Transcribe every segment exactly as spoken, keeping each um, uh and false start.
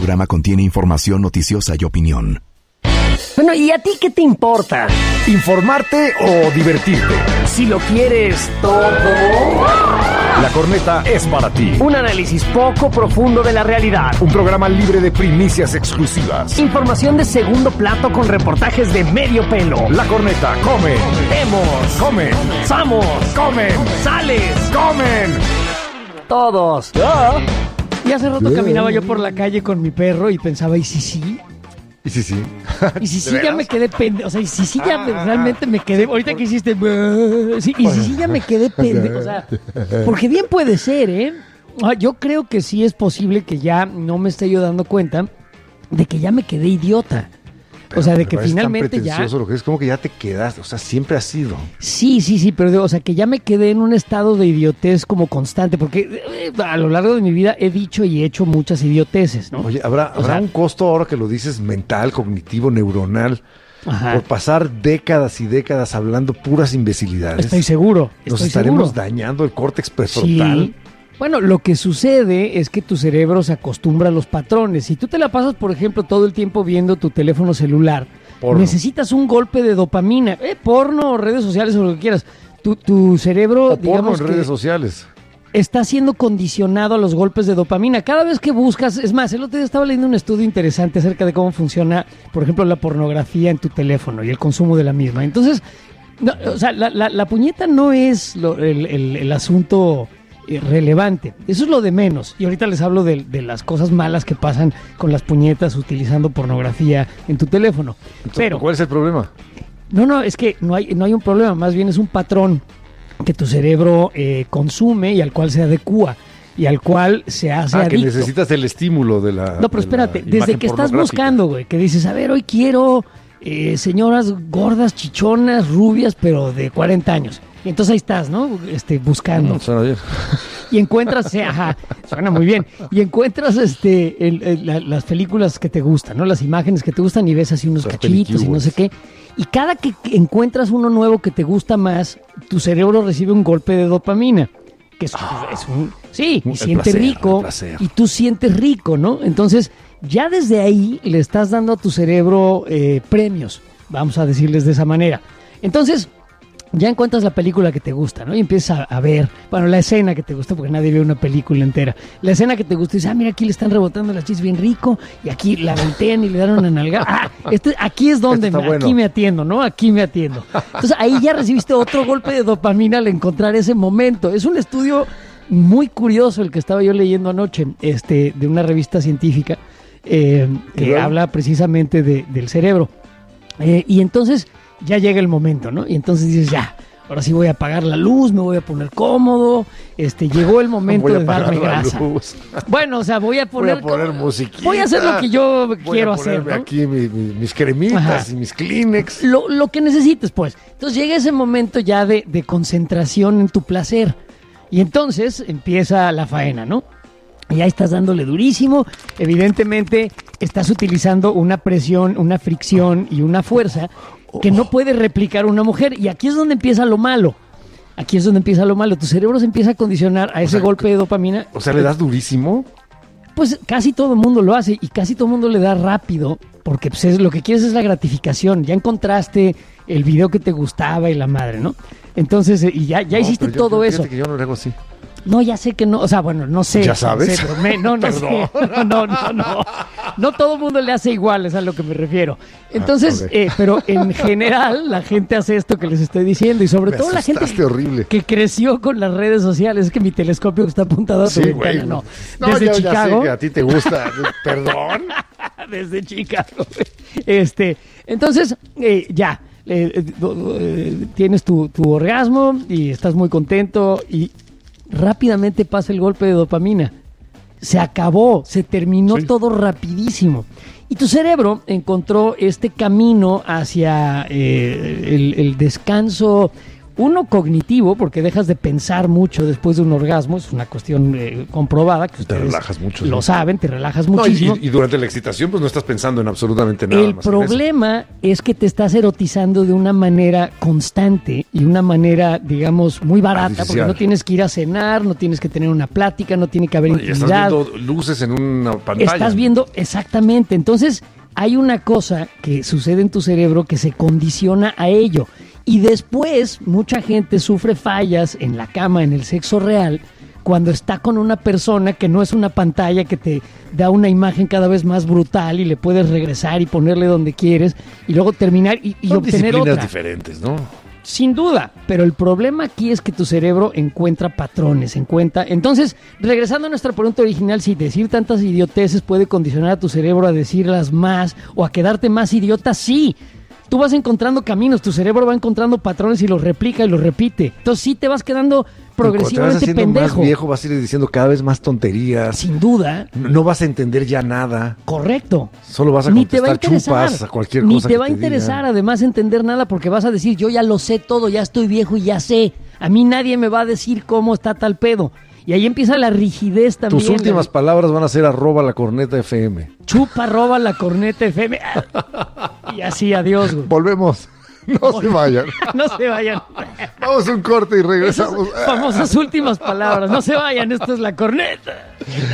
programa contiene información noticiosa y opinión. Bueno, ¿y a ti qué te importa? ¿Informarte o divertirte? Si lo quieres todo. La Corneta es para ti. Un análisis poco profundo de la realidad. Un programa libre de primicias exclusivas. Información de segundo plato con reportajes de medio pelo. La Corneta come. Vemos. Come. Samos. Comen. Sales. Comen. Todos. ¿Ya? Y hace rato caminaba yo por la calle con mi perro y pensaba, ¿y si sí? Y sí, sí. Y si sí ya me quedé pendejo. O sea, y si sí ya me, realmente me quedé. Ahorita que hiciste. Sí, y si sí ya me quedé pendejo. O sea, porque bien puede ser, ¿eh? Yo creo que sí es posible que ya no me esté yo dando cuenta de que ya me quedé idiota. Pero, o sea, de que es finalmente tan ya. Lo que es como que ya te quedaste. O sea, siempre has sido. Sí, sí, sí, pero o sea, que ya me quedé en un estado de idiotez como constante. Porque eh, a lo largo de mi vida he dicho y he hecho muchas idioteces, ¿no? Oye, ¿habrá, O ¿habrá sea, un costo ahora que lo dices mental, cognitivo, neuronal? Ajá. Por pasar décadas y décadas hablando puras imbecilidades. Estoy seguro. Nos estoy estaremos seguro. dañando el córtex prefrontal. Sí. Bueno, lo que sucede es que tu cerebro se acostumbra a los patrones. Si tú te la pasas, por ejemplo, todo el tiempo viendo tu teléfono celular, Porno. necesitas un golpe de dopamina. Eh, porno, redes sociales o lo que quieras. Tu, tu cerebro, O porno digamos en que redes sociales. está siendo condicionado a los golpes de dopamina. Cada vez que buscas, es más, el otro día estaba leyendo un estudio interesante acerca de cómo funciona, por ejemplo, la pornografía en tu teléfono y el consumo de la misma. Entonces, no, o sea, la, la, la puñeta no es lo, el, el, el asunto eh, relevante. Eso es lo de menos. Y ahorita les hablo de, de las cosas malas que pasan con las puñetas utilizando pornografía en tu teléfono. Entonces, Pero, ¿cuál es el problema? no, no, es que no hay, no hay un problema, más bien es un patrón que tu cerebro eh, consume y al cual se adecúa y al cual se hace Ah, adicto. que necesitas el estímulo de la. No, pero espérate, de la desde imagen que estás pornográfica. buscando, güey, que dices, a ver, hoy quiero eh, señoras gordas, chichonas, rubias, pero de cuarenta años. Y entonces ahí estás, ¿no? Este, buscando. No, suena bien. Y encuentras, eh, ajá, suena muy bien, y encuentras este el, el, la, las películas que te gustan, ¿no? Las imágenes que te gustan y ves así unos Las cachitos y no sé qué. Y cada que encuentras uno nuevo que te gusta más, tu cerebro recibe un golpe de dopamina. Que es, Ah, es un... Sí, y el siente placer, rico, el placer. y tú sientes rico, ¿no? Entonces, ya desde ahí le estás dando a tu cerebro eh, premios, vamos a decirles de esa manera. Entonces, ya encuentras la película que te gusta, ¿no? Y empiezas a, a ver, bueno, la escena que te gusta, porque nadie ve una película entera. La escena que te gusta y dices, ah, mira, aquí le están rebotando las chichis bien rico, y aquí la voltean y le dan una nalga. Ah, este, aquí es donde Esto me, está bueno. aquí me atiendo, ¿no? Aquí me atiendo. Entonces, ahí ya recibiste otro golpe de dopamina al encontrar ese momento. Es un estudio muy curioso el que estaba yo leyendo anoche, este, de una revista científica, eh, que luego? habla precisamente de, del cerebro. Eh, y entonces ya llega el momento, ¿no? Y entonces dices, ya, ahora sí voy a apagar la luz, me voy a poner cómodo, este, llegó el momento Voy a de apagar darme la grasa. luz. Bueno, o sea, voy a Voy poner, a poner como- musiquita. voy a hacer lo que yo Voy quiero a hacer, ponerme ¿no? aquí mi- mi- mis cremitas Ajá. y mis Kleenex. Lo, lo que necesites, pues. Entonces llega ese momento ya de, de concentración en tu placer. Y entonces empieza la faena, ¿no? Y ahí estás dándole durísimo. Evidentemente estás utilizando una presión, una fricción y una fuerza que no puede replicar una mujer. Y aquí es donde empieza lo malo. Aquí es donde empieza lo malo. Tu cerebro se empieza a condicionar a ese sea, golpe de dopamina. O sea, le das durísimo. Pues casi todo el mundo lo hace y casi todo el mundo le da rápido, porque pues, es, lo que quieres es la gratificación. Ya encontraste el video que te gustaba y la madre, ¿no? Entonces, eh, y ya, ya No, hiciste pero yo- todo fíjate eso. que yo no lo hago así. No, ya sé que no, o sea, bueno, no sé. ¿Ya no sabes? sé, pero me- no, no sé. No, no, no, no. No todo el mundo le hace igual, es a lo que me refiero. Entonces, Ah, ok. eh, pero en general la gente hace esto que les estoy diciendo y sobre Me todo la gente asustaste horrible. que creció con las redes sociales. Es que mi telescopio está apuntado a tu Sí, ventana, güey. no. No, Desde ya, ya Chicago. sé que a ti te gusta. Perdón. Desde Chicago. Este, entonces, eh, ya, eh, eh, eh, tienes tu, tu orgasmo y estás muy contento y rápidamente pasa el golpe de dopamina. Se acabó, se terminó Sí. todo rapidísimo. Y tu cerebro encontró este camino hacia eh, el, el descanso Uno, cognitivo, porque dejas de pensar mucho después de un orgasmo, es una cuestión eh, comprobada, que Te ustedes relajas mucho. lo ¿sí? saben, te relajas No, y, muchísimo. y- y durante la excitación, pues no estás pensando en absolutamente nada El más. en eso. problema es que te estás erotizando de una manera constante y una manera, digamos, muy barata, porque Artificial. no tienes que ir a cenar, no tienes que tener una plática, no tiene que haber No, y estás intimidad. viendo luces en una pantalla. Estás viendo exactamente. Entonces, hay una cosa que sucede en tu cerebro que se condiciona a ello. Y después, mucha gente sufre fallas en la cama, en el sexo real, cuando está con una persona que no es una pantalla que te da una imagen cada vez más brutal y le puedes regresar y ponerle donde quieres y luego terminar y, y Son obtener disciplinas otra. diferentes, ¿no? Sin duda, pero el problema aquí es que tu cerebro encuentra patrones, encuentra... Entonces, regresando a nuestra pregunta original, si decir tantas idioteces puede condicionar a tu cerebro a decirlas más o a quedarte más idiota, sí. Tú vas encontrando caminos, tu cerebro va encontrando patrones y los replica y los repite. Entonces sí te vas quedando Cuando te vas progresivamente haciendo pendejo. más viejo, vas a ir diciendo cada vez más tonterías. Sin duda, No, no vas a entender ya nada. correcto. Solo vas a Ni te va a contestar interesar, chupas a cualquier ni cosa te que va a te interesar digan. además entender nada porque vas a decir, yo ya lo sé todo, ya estoy viejo y ya sé. A mí nadie me va a decir cómo está tal pedo. Y ahí empieza la rigidez también. Tus últimas la- palabras van a ser arroba la corneta F M. Chupa, roba la corneta F M. Y así, adiós, güey. Volvemos. No se vayan. No se vayan. Vamos a un corte y Esas regresamos. famosas últimas palabras. No se vayan, esto es la corneta.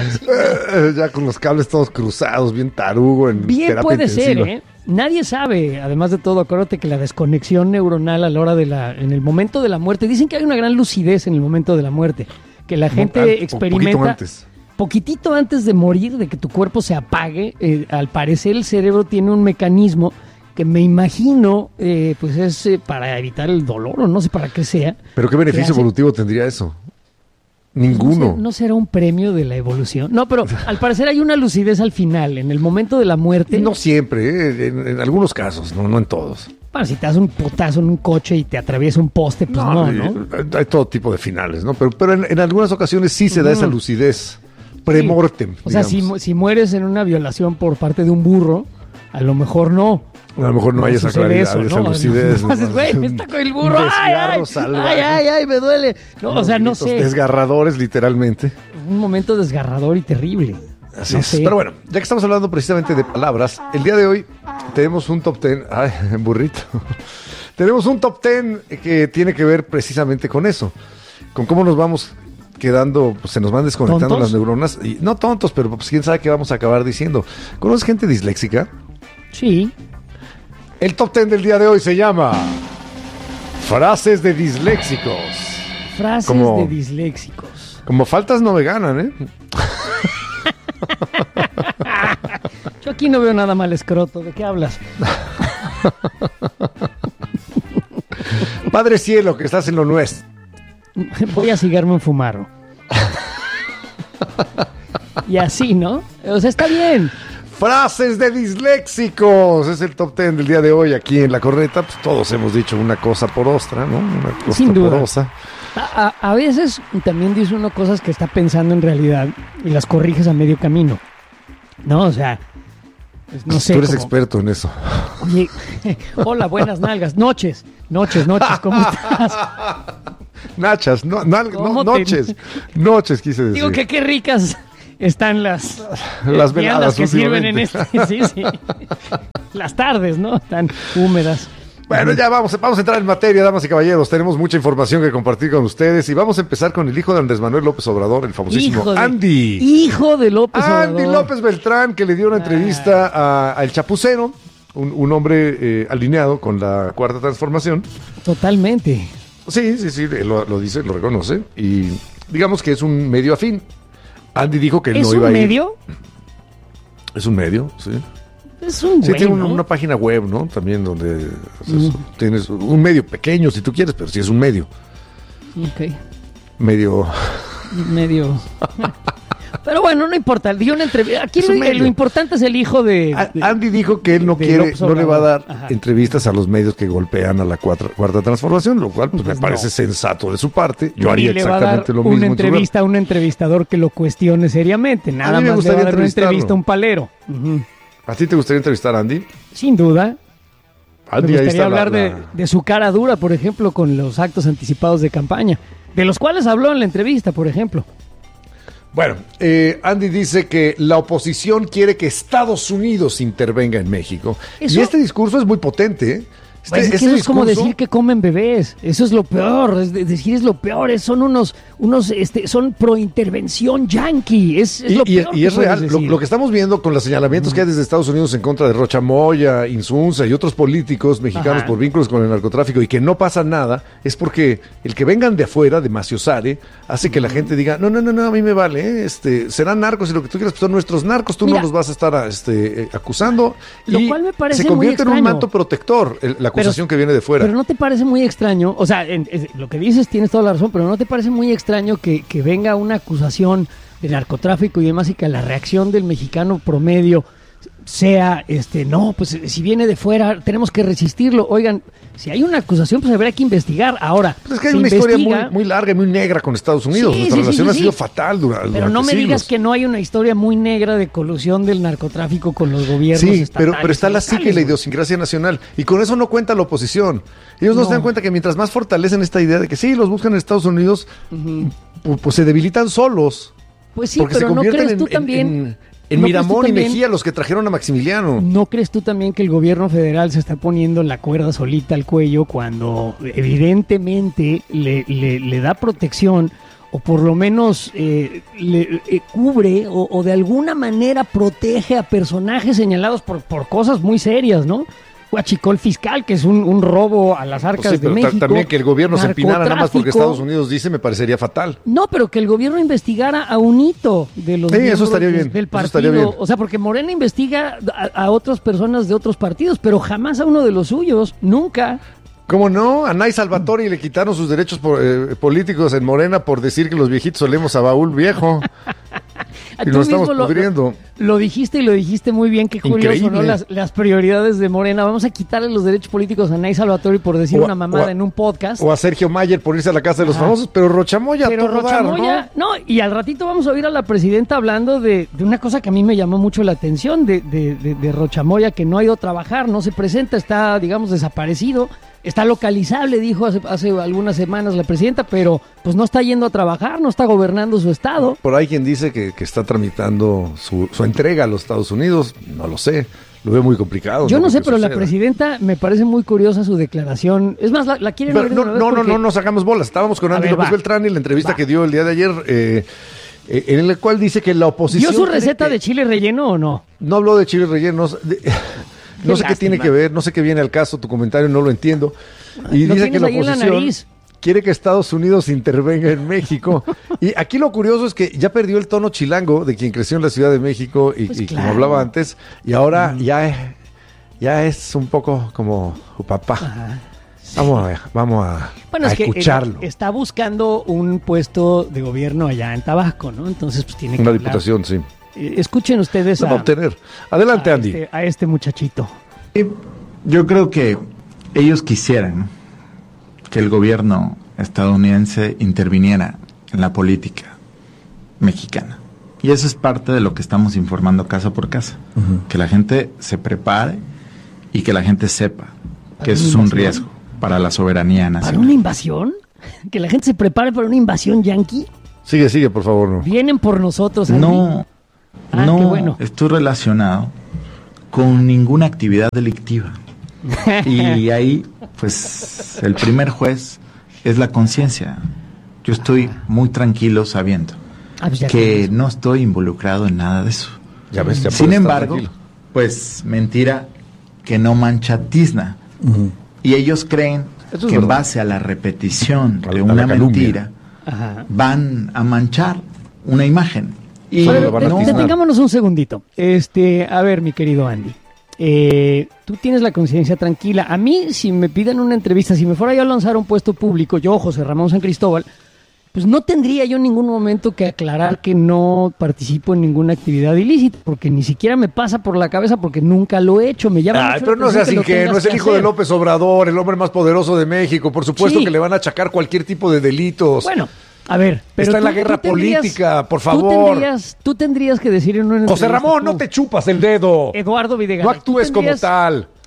Eh, ya con los cables todos cruzados, bien tarugo en Bien terapia puede ser, intensiva. ¿eh? Nadie sabe, además de todo, acuérdate que la desconexión neuronal a la hora de la, en el momento de la muerte, dicen que hay una gran lucidez en el momento de la muerte, que la gente An- po- experimenta poquito antes. poquitito antes de morir, de que tu cuerpo se apague. Eh, al parecer el cerebro tiene un mecanismo que me imagino, eh, pues es eh, para evitar el dolor o no sé para qué sea. Pero qué beneficio hace- evolutivo tendría eso. ¿No, Ninguno. ser- ¿No será un premio de la evolución? No, pero al parecer hay una lucidez al final, en el momento de la muerte. No siempre, ¿eh? en, en algunos casos, no, no en todos. Bueno, si te das un putazo en un coche y te atraviesa un poste, pues no, ¿no? eh, Hay todo tipo de finales, ¿no? Pero, pero en, en algunas ocasiones sí se da esa lucidez premortem. O sea, si, digamos. mu- si mueres en una violación por parte de un burro, a lo mejor no. A lo mejor no, hay esa sucede claridad, eso, esa ¿no? lucidez. No, haces, güey, me está con el burro. Un Ay, ay, desgarro salvaje. ay, ay, ay, me duele. No, o sea, no Gritos sé. Desgarradores, literalmente. Un momento desgarrador y terrible. Así No es. sé. Pero bueno, ya que estamos hablando precisamente de palabras, el día de hoy tenemos un top ten. Ay, burrito. Tenemos un top ten que tiene que ver precisamente con eso. Con cómo nos vamos quedando, pues se nos van desconectando ¿Tontos? las neuronas. Y, no tontos, pero pues quién sabe qué vamos a acabar diciendo. ¿Conoces gente disléxica? Sí. El top ten del día de hoy se llama Frases de disléxicos. Frases Como- de disléxicos. Como faltas no me ganan, ¿eh? Yo aquí no veo nada mal escroto. ¿De qué hablas? Padre Cielo, que estás en lo nuestro. Voy a cigarme un fumarro. Y así, ¿no? O sea, está bien. Frases de disléxicos. Es el top ten del día de hoy aquí en La Corneta. Pues todos hemos dicho una cosa por otra, ¿no? Una cosa Sin duda. por otra. A, a- a veces también dice uno cosas que está pensando en realidad y las corriges a medio camino. ¿No? O sea, pues, no sé. Tú eres como, experto en eso. Oye, hola, buenas nalgas. Noches, noches, noches, ¿cómo estás? Nachas, no, nal- no, ¿Cómo te- noches. Noches, quise decir. Digo que qué ricas están las, Las eh, veladas viandas que sirven en últimamente. este. Sí, sí. Las tardes, ¿no? Están húmedas. Bueno, ya vamos, vamos a entrar en materia, damas y caballeros. Tenemos mucha información que compartir con ustedes y vamos a empezar con el hijo de Andrés Manuel López Obrador, el famosísimo Hijo de- Andy. Hijo de López Andy Obrador. López Beltrán, que le dio una entrevista a, a El Chapucero, un, un hombre eh, alineado con la Cuarta Transformación. Totalmente. Sí, sí, sí, él lo, lo dice, lo reconoce y digamos que es un medio afín. Andy dijo que él ¿Es no un iba a ir. medio? Es un medio, sí. Es un Sí, güey, tiene un- ¿no? una página web, ¿no? También donde o sea, es- tienes un medio pequeño si tú quieres, pero sí es un medio. Ok. Medio. Medio. Pero bueno, no importa. Dio una entrevista. Aquí Es lo, un medio. lo importante es el hijo de. A- de- Andy dijo que él no de quiere, López no le va a dar Obrador. Ajá. entrevistas a los medios que golpean a la cuarta, cuarta transformación, lo cual pues, Pues me parece no. sensato de su parte. Yo y haría le va a dar exactamente lo mismo. una en su lugar. entrevista a un entrevistador que lo cuestione seriamente. Nada mí me más le va a gustaría dar una entrevistarlo. entrevista a un palero. Ujú. ¿A ti te gustaría entrevistar a Andy? Sin duda. Andy, Me ahí gustaría está hablar la- de, la- de su cara dura, por ejemplo, con los actos anticipados de campaña, de los cuales habló en la entrevista, por ejemplo. Bueno, eh, Andy dice que la oposición quiere que Estados Unidos intervenga en México. Eso- Y este discurso es muy potente, ¿eh? Este, Pues es que este eso es como discurso- decir que comen bebés. Eso es lo peor. Es de- decir es lo peor. Es- son unos, unos, este, son pro intervención yankee. Es, es Y, lo y- peor y que es puedes real, lo, decir. lo que estamos viendo con los señalamientos que hay desde Estados Unidos en contra de Rocha Moya, Insunza y otros políticos mexicanos Ajá. por vínculos con el narcotráfico y que no pasa nada, es porque el que vengan de afuera, de Maciosare, hace que la gente diga, no, no, no, no, a mí me vale, ¿eh? este, serán narcos y lo que tú quieras, pues son nuestros narcos, tú Mira, no los vas a estar a, este, eh, acusando. lo y cual me parece se muy convierte en un extraño. manto protector el- la acusación que viene de fuera. Pero no te parece muy extraño, o sea, en- es- lo que dices tienes toda la razón, pero no te parece muy extraño que, que venga una acusación de narcotráfico y demás y que la reacción del mexicano promedio sea, este, no, pues si viene de fuera tenemos que resistirlo. Oigan, si hay una acusación, pues habría que investigar. Ahora, Pues es que hay se una historia investiga, muy, muy larga y muy negra con Estados Unidos. Sí, Nuestra sí, relación sí, ha sí, sido sí. fatal durante Pero no me siglos. digas que no hay una historia muy negra de colusión del narcotráfico con los gobiernos Sí, estatales. pero, pero está y la psique y locales, la güey. idiosincrasia nacional. Y con eso no cuenta la oposición. Ellos no, No. se dan cuenta que mientras más fortalecen esta idea de que sí, los buscan en Estados Unidos, pu- pues, se debilitan solos. Pues sí, porque pero se no convierten crees en, tú en- también. en- en ¿no crees tú Miramón y también- Mejía los que trajeron a Maximiliano. ¿No crees tú también que el gobierno federal se está poniendo la cuerda solita al cuello cuando evidentemente le, le- le da protección o por lo menos eh, le eh, cubre o, o de alguna manera protege a personajes señalados por, por cosas muy serias, ¿no? Huachicol fiscal, que es un, un robo a las arcas Pues sí, de pero ta- México. también que el gobierno se empinara nada más porque narcotráfico. Estados Unidos dice me parecería fatal. No, pero que el gobierno investigara a un hito de los Sí, eso miembros estaría de- bien, del eso partido. estaría bien. O sea, porque Morena investiga a, a otras personas de otros partidos, pero jamás a uno de los suyos, nunca. ¿Cómo no? A Nay Salvatori le quitaron sus derechos por- eh, políticos en Morena por decir que los viejitos olemos a baúl viejo. Y Tú nos estamos mismo lo- pudriendo. Lo, lo dijiste y lo dijiste muy bien, que curioso, Increíble. ¿no? Las, las prioridades de Morena. Vamos a quitarle los derechos políticos a Nay Salvatori por decir O a- una mamada o a- en un podcast. O a Sergio Mayer por irse a la casa de los Ajá. famosos, pero Rochamoya Pero todo dar, Rochamoya, ¿no? y al ratito vamos a oír a la presidenta hablando de, de una cosa que a mí me llamó mucho la atención, de, de, de, de Rochamoya, que no ha ido a trabajar, no se presenta, está, digamos, desaparecido, está localizable, dijo hace, hace algunas semanas la presidenta, pero pues no está yendo a trabajar, no está gobernando su estado. Por ahí quien dice que, que está tramitando su, su entrega a los Estados Unidos, no lo sé, lo veo muy complicado. Yo no sé, creo que pero la suceda. presidenta me parece muy curiosa su declaración. Es más, la, la quieren Pero oír de no, una vez no, no, porque- no nos hagamos bolas. Estábamos con A Andy ver, López va. Beltrán y la entrevista Va. que dio el día de ayer, eh, eh, en el cual dice que la oposición... ¿Dio su cree receta que- de chile relleno o no? No habló de chiles rellenos. de- no sé qué lástima. tiene que ver, no sé qué viene al caso, tu comentario no lo entiendo. Y Lo dice que tienes la ahí en la oposición nariz. quiere que Estados Unidos intervenga en México. Y aquí lo curioso es que ya perdió el tono chilango de quien creció en la Ciudad de México y, Pues y claro. como hablaba antes, y ahora ya, es, ya es un poco como su papá. Ajá. Vamos a, vamos a, Bueno, a es que escucharlo. eh, está buscando un puesto de gobierno allá en Tabasco, ¿no? Entonces, pues tiene que Una hablar. diputación, sí. Eh, escuchen ustedes Lo va a a, obtener. Adelante, a Andy. este, a este muchachito. Yo creo que ellos quisieran que el gobierno estadounidense interviniera en la política mexicana. Y eso es parte de lo que estamos informando casa por casa. Que la gente se prepare y que la gente sepa ¿Para que eso una es un invasión? riesgo para la soberanía ¿Para nacional. una invasión? ¿Que la gente se prepare para una invasión yanqui? Sigue, sigue, por favor. No. Vienen por nosotros, Andy. No, Ah, no qué bueno. estoy relacionado con ninguna actividad delictiva. Y ahí, pues, el primer juez es la conciencia. Yo estoy muy tranquilo sabiendo Ah, pues ya que tienes. no estoy involucrado en nada de eso. Ya ves, ya puedes Sin estar embargo, tranquilo. pues, mentira que no mancha tizna. Y ellos creen Eso es que en verdad. base a la repetición A de la- a una la calumnia. mentira Ajá. van a manchar una imagen. Y Solo Pero, lo van a de- tiznar. detengámonos un segundito. Este, a ver, mi querido Andy. Eh, tú tienes la conciencia tranquila. A mí, si me piden una entrevista, si me fuera yo a lanzar un puesto público, yo, José Ramón San Cristóbal, pues no tendría yo en ningún momento que aclarar que no participo en ninguna actividad ilícita, porque ni siquiera me pasa por la cabeza, porque nunca lo he hecho. Me llama Ay, mucho pero la no seas atención que lo ingenuo, tengas es el que hijo de hacer. López Obrador, el hombre más poderoso de México. Por supuesto Sí. que le van a achacar cualquier tipo de delitos. Bueno, a ver, pero Está en tú- la guerra tú tendrías- política, por Tú favor. tendrías, tú tendrías que decir en una José entrevista, Ramón, tú, no te chupas el dedo. Eduardo Videgaray. No tú actúes como tendrías- tal.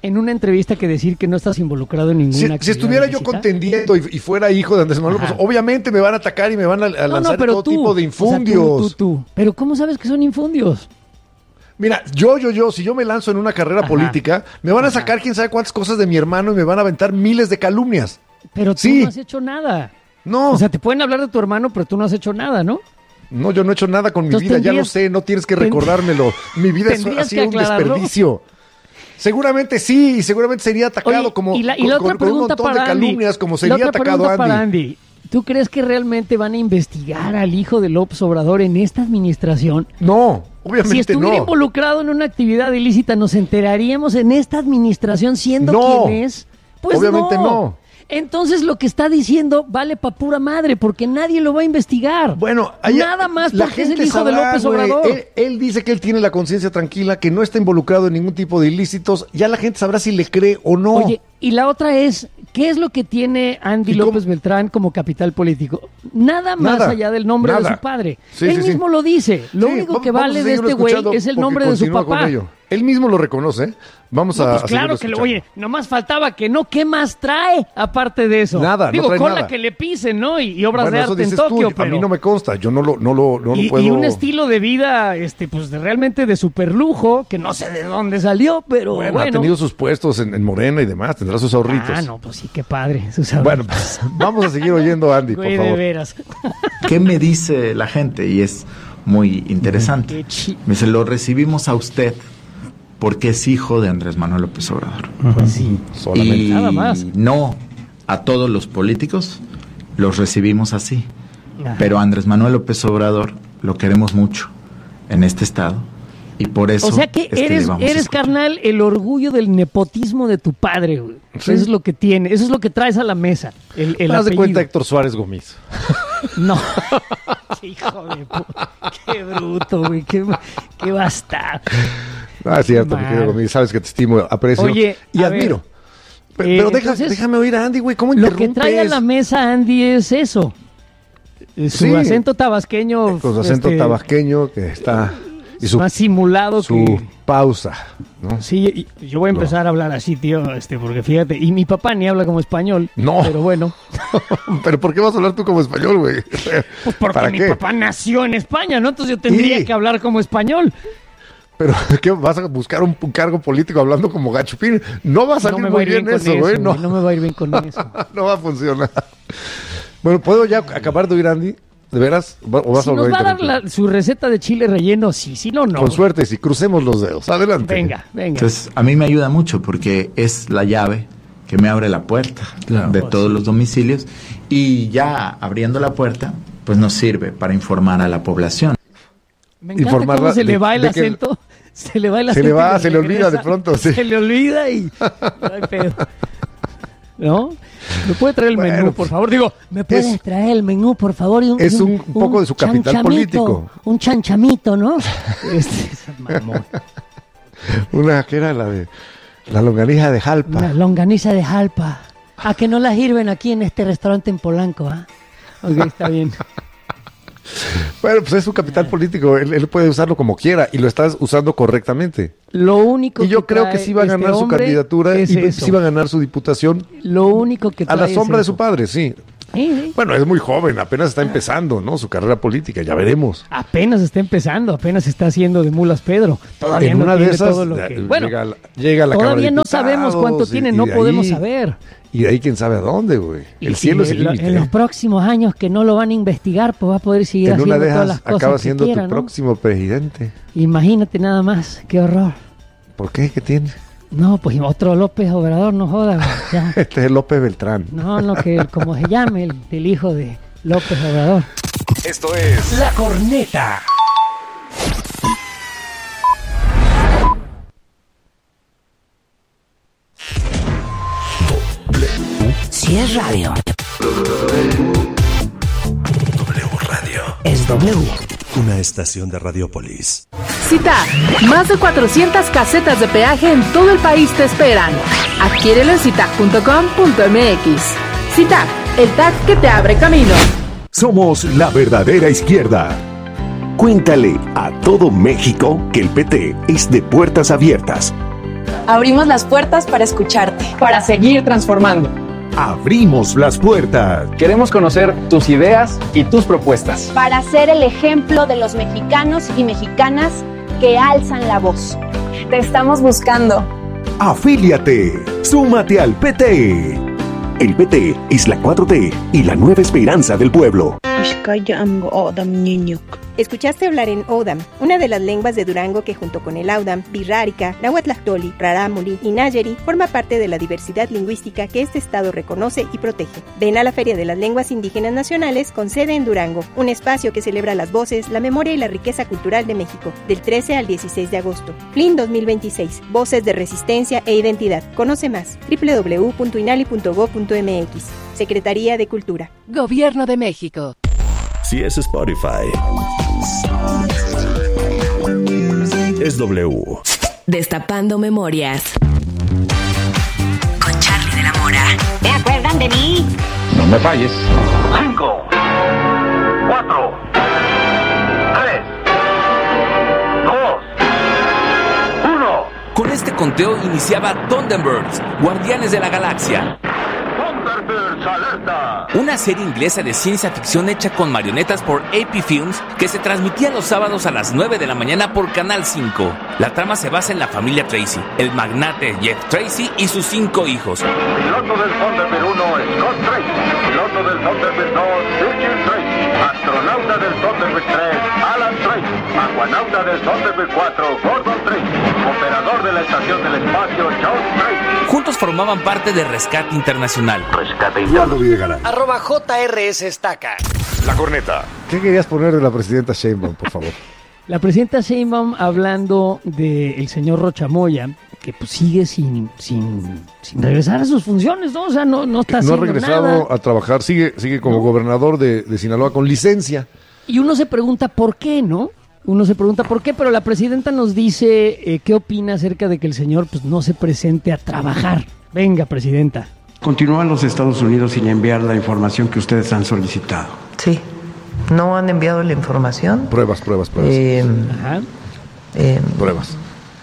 en una entrevista que decir que no estás involucrado en ninguna Si, actividad si estuviera yo ilícita. contendiendo y, y fuera hijo de Andrés Manuel, Ajá. pues obviamente me van a atacar y me van a, a No, lanzar no, pero todo tú, tipo de o sea, infundios. tú, tú, tú. Pero ¿cómo sabes que son infundios? Mira, yo, yo, yo, si yo me lanzo en una carrera Ajá. política, me van a sacar quién sabe cuántas cosas de mi hermano y me van a aventar miles de calumnias. Pero tú Sí. no has hecho nada. No, O sea, te pueden hablar de tu hermano, pero tú no has hecho nada, ¿no? no, yo no he hecho nada con mi Entonces vida, ya lo tendrías- sé, no tienes que ten- recordármelo. Mi vida es, ha tendrías sido que un aclararlo. desperdicio. Seguramente sí, y seguramente sería atacado Oye, como y la, y con, la con- otra con un pregunta montón de para Andy. calumnias como La sería otra atacado pregunta para Andy. Andy. ¿Tú crees que realmente van a investigar al hijo de López Obrador en esta administración? No, obviamente Si estuviera no. involucrado en una actividad ilícita, ¿nos enteraríamos en esta administración siendo No. quien es? Pues Obviamente no. Entonces lo que está diciendo vale pa' pura madre, porque nadie lo va a investigar. Bueno, ahí- nada más la porque es el gente hijo de sabrá, López güey. Obrador. Él, él dice que él tiene la conciencia tranquila, que no está involucrado en ningún tipo de ilícitos. Ya la gente sabrá si le cree o no. Oye, y la otra es, ¿qué es lo que tiene Andy ¿Y cómo? López Beltrán como capital político? Nada más Nada, allá del nombre de nada. su padre. Sí, Él sí, sí. mismo lo dice. Lo Sí, único va- que vamos vale a de seguirlo este güey escuchando es el porque nombre de su continúa con papá. ello. Él mismo lo reconoce. ¿eh? Vamos No, a pues a claro seguirlo que lo, escuchando. oye, nomás faltaba que no, ¿qué más trae aparte de eso? Nada, no Digo, trae cola nada. que le pisen, ¿no? Y, y obras Bueno, de eso arte en dices tú, Tokio, a pero... mí no me consta, yo no lo, no lo, no lo y, puedo... y un estilo de vida, este, pues de- realmente de superlujo, que no sé de dónde salió, pero Bueno, bueno. ha tenido sus puestos en, en Morena y demás, tendrá sus ahorritos. Ah, no, pues sí, qué padre. sus ahorritos. Bueno, pues, vamos a seguir oyendo a Andy, por Güey, de favor. veras. ¿Qué me dice la gente? Y es muy interesante. Qué chi- Me dice, lo recibimos a usted porque es hijo de Andrés Manuel López Obrador. Pues sí. Solamente. Y Nada más. no a todos los políticos los recibimos así. Ajá. Pero a Andrés Manuel López Obrador lo queremos mucho en este estado. Y por eso O sea que es que le eres, vamos a eres escuchar. carnal, el orgullo del nepotismo de tu padre, güey. Sí. Eso es lo que tiene, eso es lo que traes a la mesa. El, el Haz de apellido. cuenta Héctor Suárez Gómez. No. Qué hijo de puta. Qué bruto, güey. Qué, qué bastardo. Ah, es cierto, mi Mal. querido Gómez, sabes que te estimo, aprecio Oye, y a admiro. Pe- eh, Pero deja- entonces, déjame oír a Andy, güey, ¿cómo Lo interrumpes? que trae a la mesa Andy es eso. Eh, Su Sí. acento tabasqueño. Con su acento este, tabasqueño que está... Y su, más simulado su que... pausa, ¿no? Sí, y- yo voy a empezar a hablar así, tío, este, porque fíjate, y mi papá ni habla como español. No. Pero bueno, Pero ¿por qué vas a hablar tú como español, güey? pues porque ¿Para mi qué? papá nació en España, ¿no? Entonces yo tendría Sí. que hablar como español. Pero ¿qué vas a buscar un, un cargo político hablando como gachupín? No va a No salir me va a muy ir bien, bien con eso, eso, güey. No. güey, no me va a ir bien con eso. No va a funcionar. Bueno, ¿puedo ya acabar de oír a Andy? ¿De veras? ¿O vas Si a nos volver va a dar interrumpir? la- su receta de chile relleno, sí, sí, no, no. Con suerte, si crucemos los dedos. Adelante. Venga, venga. Entonces, a mí me ayuda mucho porque es la llave que me abre la puerta Claro. de Pues todos sí. los domicilios y ya abriendo la puerta, pues nos sirve para informar a la población. Me encanta informarla cómo se de- le va el de que- acento. Se le va el Se acento. le va, y se le olvida regresa. de pronto, sí. Se le olvida y... No hay pedo. ¿No? ¿Me puede traer el Bueno, menú, por pues, favor? Digo, ¿me puedes es- traer el menú, por favor? Y es un poco de su capital chanchamito, político. Un chanchamito, ¿no? Este, esa mamón. Una que era la de la longaniza de Jalpa. Una longaniza de jalpa. ¿A que no la sirven aquí en este restaurante en Polanco, ah? Ok, está bien. Bueno, pues es su capital político. Él, él puede usarlo como quiera y lo estás usando correctamente. Lo único Y yo que creo que trae sí va a este ganar su hombre candidatura es y eso. sí va a ganar su diputación Lo único que a trae la es sombra de eso. su padre, sí. Sí, sí. Bueno, es muy joven, apenas está empezando, ¿no? Su carrera política, ya veremos. Apenas está empezando, apenas está haciendo de mulas Pedro. Todavía En no una de tiene esas todo lo eh, que... Bueno, llega, a la- llega a la Cámara todavía de no sabemos Diputados cuánto y- tiene, y no de podemos ahí- saber. Y de ahí quién sabe a dónde, güey. Y El si cielo es el en lo- límite. En los ¿eh? próximos años que no lo van a investigar, pues va a poder seguir En una haciendo de todas esas las cosas acaba que siendo quiera, tu ¿no? próximo presidente. Imagínate nada más, qué horror. ¿Por qué? ¿Qué tiene? No, pues otro López Obrador, no joda, güey, ya. Este es López Beltrán. No, no, que como se llame, el, el hijo de López Obrador. Esto es La Corneta. Si es radio, W Radio. es W. Una estación de Radiopolis. CITAC, más de cuatrocientas casetas de peaje en todo el país te esperan. Adquiérelo en citac punto com punto m x. CITAC, el T A C que te abre camino. Somos la verdadera izquierda. Cuéntale a todo México que el P T es de puertas abiertas. Abrimos las puertas para escucharte. Para seguir transformando. Abrimos las puertas. Queremos conocer tus ideas y tus propuestas. Para ser el ejemplo de los mexicanos y mexicanas que alzan la voz. Te estamos buscando. Afíliate. Súmate al P T. El P T es la cuatro T y la nueva esperanza del pueblo. Escuchaste hablar en Odam, una de las lenguas de Durango que junto con el Audam, Birrárica, Nahuatlactoli, Rarámuri y Nayeri forma parte de la diversidad lingüística que este estado reconoce y protege. Ven a la Feria de las Lenguas Indígenas Nacionales con sede en Durango, un espacio que celebra las voces, la memoria y la riqueza cultural de México, del trece al dieciséis de agosto. F L I N dos mil veintiséis, Voces de Resistencia e Identidad. Conoce más, doble u doble u doble u punto inali punto gob punto eme equis. Secretaría de Cultura. Gobierno de México. Si es Spotify, es W. Destapando Memorias. Con Charlie de la Mora. ¿Te acuerdan de mí? No me falles. Cinco, cuatro, tres, dos, uno. Con este conteo iniciaba Thunderbirds, Guardianes de la Galaxia. Thunderbirds alerta. Una serie inglesa de ciencia ficción hecha con marionetas por A P Films que se transmitía los sábados a las nueve de la mañana por Canal cinco. La trama se basa en la familia Tracy, el magnate Jeff Tracy y sus cinco hijos. Piloto del Thunderbird uno, Scott Tracy. Piloto del Thunderbird dos, Virgil Tracy. Astronauta del Thunderbird tres, Alan Tracy. Aguanauta del Thunderbird cuatro, Gordon Tracy. Operador de la estación del espacio, John Tracy. Juntos formaban parte de Rescate Internacional. Rescate Internacional. Arroba J R S Estaca. La corneta. ¿Qué querías poner de la presidenta Sheinbaum, por favor? La presidenta Sheinbaum hablando del señor Rocha Moya, que pues sigue sin, sin, sin regresar a sus funciones, ¿no? O sea, no, no está haciendo nada. No ha regresado nada. a trabajar, sigue, sigue como ¿no? gobernador de, de Sinaloa con licencia. Y uno se pregunta por qué, ¿no? Uno se pregunta por qué, pero la presidenta nos dice eh, qué opina acerca de que el señor pues no se presente a trabajar. Venga, presidenta. Continúan los Estados Unidos sin enviar la información que ustedes han solicitado. Sí, no han enviado la información. Pruebas, pruebas, pruebas. Eh, Ajá. Eh, pruebas.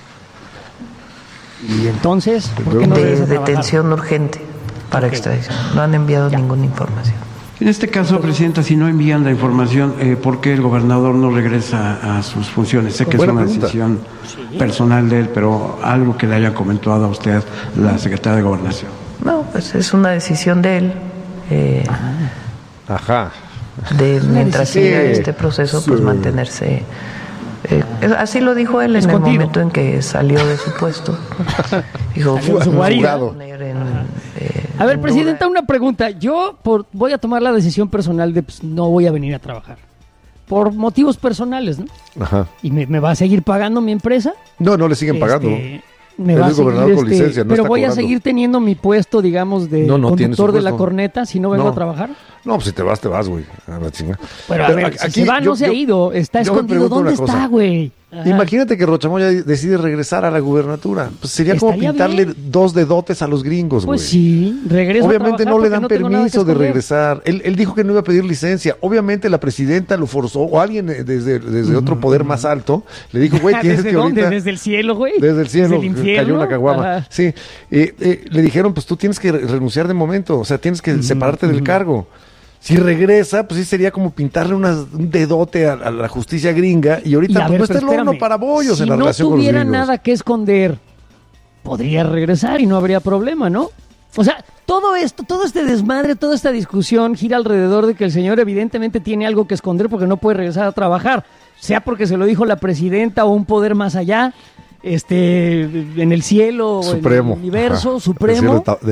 Y entonces, ¿por qué no de detención urgente para okay. extradición. No han enviado ya. ninguna información. En este caso, presidenta, si no envían la información, eh, ¿por qué el gobernador no regresa a sus funciones? Sé que Buena es una pregunta. decisión sí. personal de él, pero algo que le haya comentado a usted la secretaria de Gobernación. No, pues es una decisión de él. Eh, Ajá. De mientras sí. siga este proceso, pues sí. mantenerse. Eh, así lo dijo él en Escondido. el momento en que salió de su puesto. Dijo, fue jugado. Eh, a ver, presidenta, una pregunta. Yo por, voy a tomar la decisión personal de pues, no voy a venir a trabajar. Por motivos personales, ¿no? Ajá. ¿Y me, me va a seguir pagando mi empresa? No, no le siguen este, pagando. Me Él va es gobernador seguir, con este, licencia, no pero está voy cobrando. a seguir teniendo mi puesto, digamos, de no, no conductor de la corneta si no vengo no. a trabajar. No, pues si te vas, te vas, güey. A la chingada. Pero, pero a ver, aquí, si se va, yo, no se yo, ha ido. Está escondido. ¿Dónde está, güey? Imagínate que Rocha Moya decide regresar a la gubernatura. Pues sería como pintarle bien. dos dedotes a los gringos, güey. Pues sí, regresa. Obviamente no le dan no permiso de regresar. Él, él dijo que no iba a pedir licencia. Obviamente la presidenta lo forzó, o alguien desde, desde otro poder más alto le dijo, güey, tienes que ahorita... ¿Desde el cielo, güey? Desde el cielo, ¿Desde el infierno? Cayó una caguama. Ajá. Sí, eh, eh, le dijeron, pues tú tienes que renunciar de momento, o sea, tienes que uh-huh. separarte del uh-huh. cargo. Si regresa, pues sí sería como pintarle unas, un dedote a, a la justicia gringa y ahorita y pues, ver, no está el horno para bollos si en la no relación con los gringos. Si no tuviera nada que esconder, podría regresar y no habría problema, ¿no? O sea, todo esto, todo este desmadre, toda esta discusión gira alrededor de que el señor evidentemente tiene algo que esconder porque no puede regresar a trabajar, sea porque se lo dijo la presidenta o un poder más allá, este, en el cielo, Supremo. en el universo, Ajá. supremo. El cielo